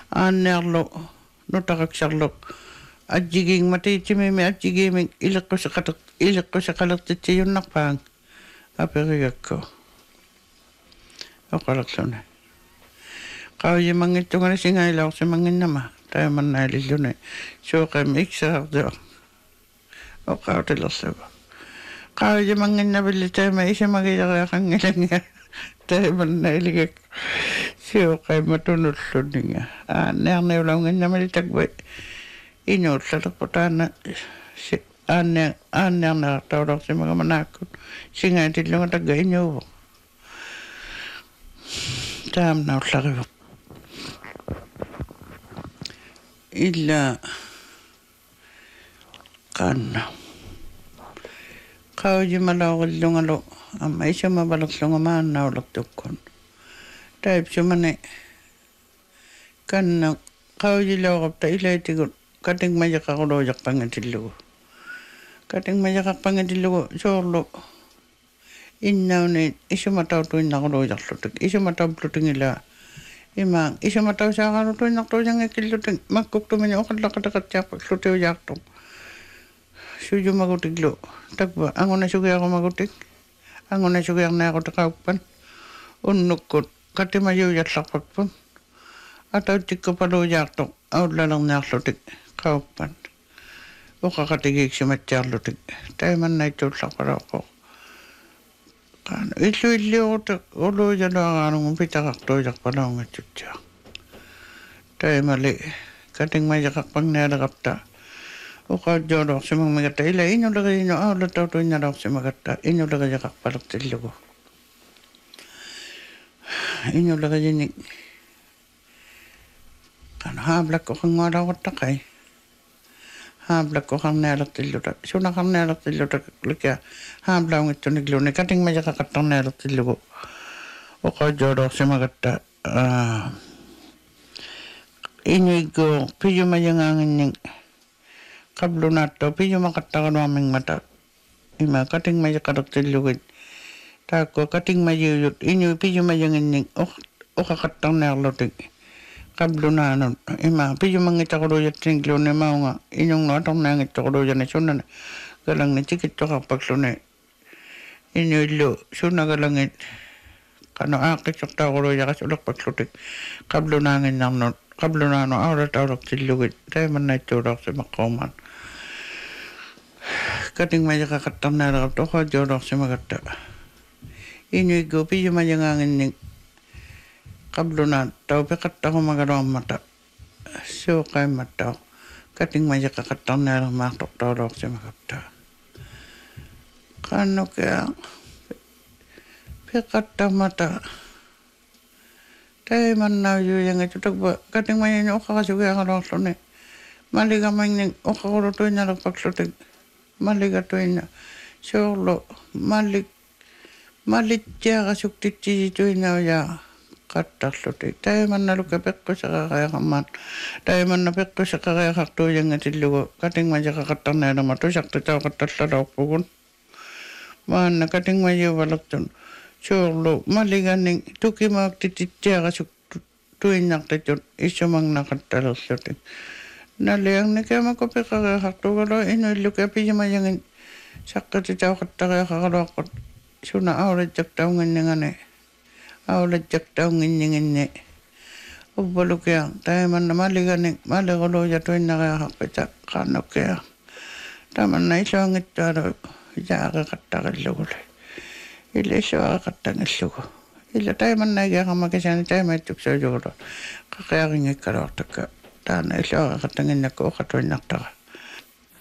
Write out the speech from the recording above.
aannearlu nutaqaksarluq atjigiingmatiitsimimi atjigiimik ileqqusaqalertitsiunnarpaang aperigakku oqalaqluna qaujimangittuŋana singailausimanginnama taimannaililluni suuqam iksaartua oqautilerlugu qaujimanginnavilli taima isimagijariaqangilangia taimannailligak siuqaimatunulluninga aannearniulaunginnamali takvai inuullalerputaana aannearneartaularsimagamanaakkut singaitillunga tagga inuuvo taamnaullarivuq illa qanna qaujimalaurillungalu amma isumavalerlunga maannaulertukkun taipsumane kanna qaujilauqapta ilaitigut katingmajaqaquluujaqpangatillugu soorlu innauni isumatautuinnaquluujaqlutik isumatauplutiŋila imaang isumatausaaqalutuinnartuujangakillutik makkuktumini oqallaqataqatsiarpallutiujaartuq sujumagutiklu takva angunasugiaqumagutik angunasugiarnaaqutiqaukpan unnukkut katimayuujallarpakpun atautikkupaluujaartuq aullalerniarlutik qaukpan uqaqatigiiksimatsiarlutik taimannaitsuullarpalooqo qaana illuilliurutak uluujaluaqaanungun pitaqartuujarpalaungatsutsia taimali katingmajaqarpangnaaleqapta uqautjooluarsimagmagatta ila inulegiinu aullatautuinnalaorsimagatta inulegijaqarpalertillugu inulegijinik qana haablakkoqangualauruttaqai haablakkoqarnialertilluta sunaqarnialertilluta likia haablaungittunikluuni katingmajaqaqattarnialertillugu uqautjooluarsimagatta inuiggu piyumajangaanginnik qablunaatto piyumaqattaqaluarmingmata ima katingmajaqalertillugit taakku katingmajiuyut inu piyumajanginnik uqaqattarniarlutik qablunaanut ima piyumangitaquluujattinikluuni maunga inungnu atornaangittoquluujani sunnana galangni tikittoqarpakluni inuillu sunnagalangit qanu aaqitsortaaquluujaqas ulerpaklutik qablunaanginnarnut qablunaanu aulataulertillugit taimannaittuulaorsimaqqaumaan katingmajaqaqattarnaaleqapta uqautjooluarsimagatta inuiggu piyumajangaanginnik qablunaat taupiqattaqumagaluarmata suuqaimmattao katingmajaqaqattarnialermaartortauluorsimagatta qaannukia piqattamata taimannauyuuyangitu takva katingmajani uqaqasugiaqaluarluni maligamangnik uqaqulutuinnalerpaklutik maligatuinna soorlu malittiaqasuktitsisituinnaujaa qattarlutik taimannaluka peqqusaqaqayaqammaan taimanna peqqusaqaqayaqartuuyangatillugu katingmajaqaqattarnialerma tusartitauqattallalauqpugun maanna katingmajuuvalertun soorlu maliganning tukimaaqtititiaqasuk tuinnartitut issumangnaqattalerlutik naliangnikamaku peqqaqayaqartuugalu inuilluka piyumajangin saqqatitauqattaqayaqaqaluaqqut suna aulatjaktaunginningani aulatjaktaunginninginni ubbalukia taimanna maliganik maliquluujatuinnaqayaqarpita qaannukia tamanna isuangittualu jaaqeqattaqilluguli illa isuaqeqattangillugu illa taimannaigiaqamakisani taimaittuksaujuгулу qaqiaqinngikkaluartakka taana isuaqeqattanginnakku uqatuinnartaqa